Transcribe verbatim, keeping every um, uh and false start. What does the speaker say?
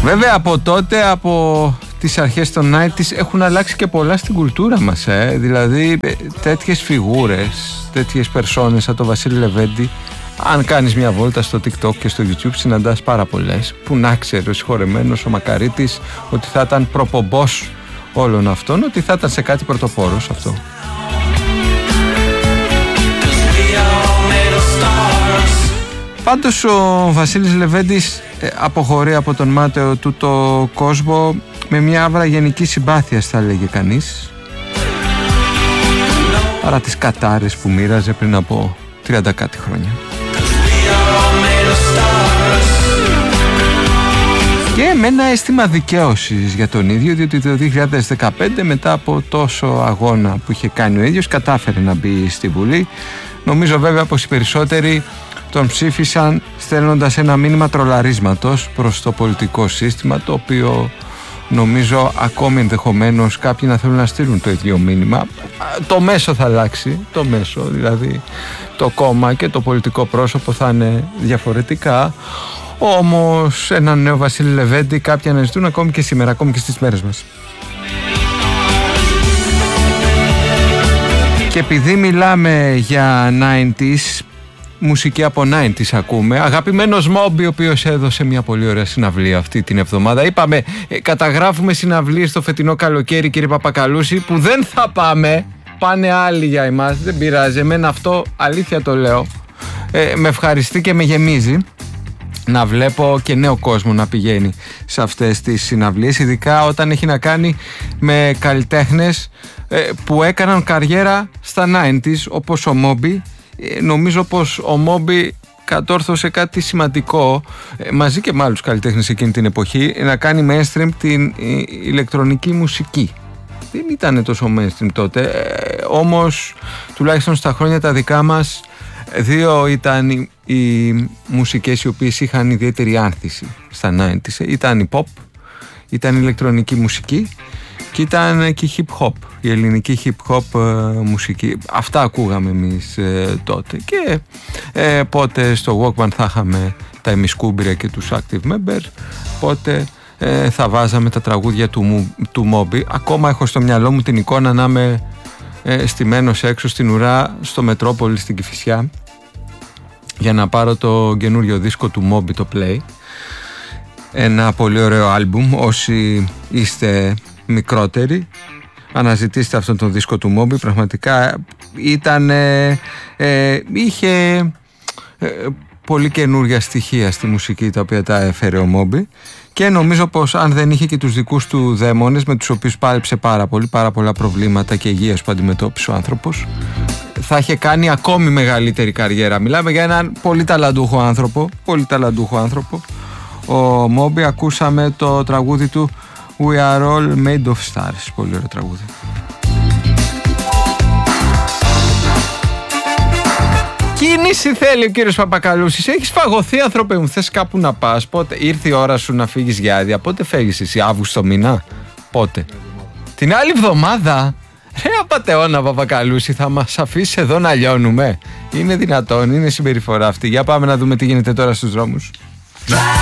Βέβαια από τότε, από τις αρχές των ενενήντα έχουν αλλάξει και πολλά στην κουλτούρα μας, ε. Δηλαδή τέτοιες φιγούρες, τέτοιες περσόνες σαν το Βασίλη Λεβέντη, αν κάνεις μια βόλτα στο TikTok και στο YouTube συναντάς πάρα πολλές. Που να ξέρει ο συγχωρεμένος ο Μακαρίτης ότι θα ήταν προπομπός όλων αυτών, ότι θα ήταν σε κάτι πρωτοπόρος αυτό. Πάντως ο Βασίλης Λεβέντης αποχωρεί από τον μάταιο του το κόσμο με μια άβρα γενική συμπάθεια, θα λέγε κανείς, παρά τις κατάρες που μοίραζε πριν από τριάντα κάτι χρόνια. Και με ένα αίσθημα δικαίωσης για τον ίδιο, διότι το δύο χιλιάδες δεκαπέντε, μετά από τόσο αγώνα που είχε κάνει ο ίδιος, κατάφερε να μπει στη Βουλή. Νομίζω βέβαια πως οι περισσότεροι τον ψήφισαν στέλνοντας ένα μήνυμα τρολαρίσματος προς το πολιτικό σύστημα, το οποίο νομίζω ακόμη ενδεχομένως κάποιοι να θέλουν να στείλουν το ίδιο μήνυμα. Το μέσο θα αλλάξει, το μέσο, δηλαδή το κόμμα και το πολιτικό πρόσωπο θα είναι διαφορετικά. Όμως έναν νέο Βασίλη Λεβέντη κάποιοι αναζητούν ακόμη και σήμερα, ακόμη και στις μέρες μας. Και επειδή μιλάμε για ενενήντα, μουσική από ενενήντα ακούμε, αγαπημένος Μόμπι, ο οποίος έδωσε μια πολύ ωραία συναυλία αυτή την εβδομάδα. Είπαμε, ε, καταγράφουμε συναυλίες το φετινό καλοκαίρι, κύριε Παπακαλούση, που δεν θα πάμε, πάνε άλλοι για εμάς, δεν πειράζει, εμένα αυτό αλήθεια το λέω, ε, με ευχαριστεί και με γεμίζει να βλέπω και νέο κόσμο να πηγαίνει σε αυτές τις συναυλίες, ειδικά όταν έχει να κάνει με καλλιτέχνες ε, που έκαναν καριέρα στα ενενήντα, όπως ο Μόμπι. ε, νομίζω πως ο Μόμπι κατόρθωσε κάτι σημαντικό, ε, μαζί και με άλλους καλλιτέχνες εκείνη την εποχή, να κάνει mainstream την ε, ηλεκτρονική μουσική. Δεν ήταν τόσο mainstream τότε, ε, όμως τουλάχιστον στα χρόνια τα δικά μας, δύο ήταν οι, οι μουσικές οι οποίες είχαν ιδιαίτερη άνθηση στα ενενήντα. Ήταν η pop, ήταν η ηλεκτρονική μουσική και ήταν και η hip hop, η ελληνική hip hop ε, μουσική. Αυτά ακούγαμε εμείς ε, τότε. Και ε, πότε στο Walkman θα είχαμε τα ημισκούμπρια και τους active members, πότε ε, θα βάζαμε τα τραγούδια του, του Moby. Ακόμα έχω στο μυαλό μου την εικόνα να είμαι ε, στημένος έξω στην ουρά στο Μετρόπολη στην Κηφισιά για να πάρω το καινούριο δίσκο του Moby, το Play. Ένα πολύ ωραίο άλμπουμ. Όσοι είστε μικρότεροι, αναζητήστε αυτόν τον δίσκο του Moby. Πραγματικά ήταν ε, ε, είχε ε, πολύ καινούργια στοιχεία στη μουσική, τα οποία τα έφερε ο Moby, και νομίζω πως αν δεν είχε και τους δικούς του δαίμονες, με τους οποίους πάλεψε πάρα πολύ, πάρα πολλά προβλήματα και υγείας που αντιμετώπισε ο άνθρωπος, θα είχε κάνει ακόμη μεγαλύτερη καριέρα. Μιλάμε για έναν πολύ ταλαντούχο άνθρωπο, πολύ ταλαντούχο άνθρωπο. Ο Moby, ακούσαμε το τραγούδι του We are all made of stars. Πολύ ωραίο τραγούδι. Κίνηση θέλει ο κύριος Παπακαλούσης. Έχεις φαγωθεί, άνθρωπε μου, θες κάπου να πας? Πότε ήρθε η ώρα σου να φύγεις για άδεια? Πότε φεύγεις εσύ, Αύγουστο μήνα? Πότε? Την άλλη εβδομάδα? Ρε απατεώνα, Παπακαλούση, θα μας αφήσεις εδώ να λιώνουμε? Είναι δυνατόν? Είναι συμπεριφορά αυτή? Για πάμε να δούμε τι γίνεται τώρα στους δρόμους.